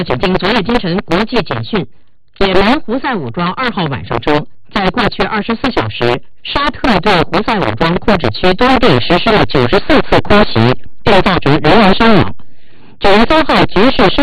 经昨夜今晨国际简讯，也门胡塞武装2号晚上说，在过去24小时，沙特对胡塞武装控制区多地实施了94次空袭，并造成人员伤亡。9月3号局势